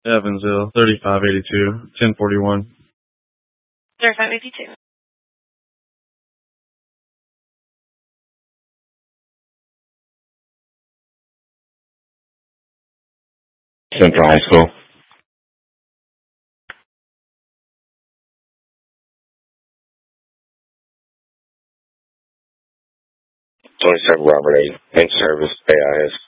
Evansville, 3582, 1041. 3582. Central High School. 27 Robert A. In service, AIS.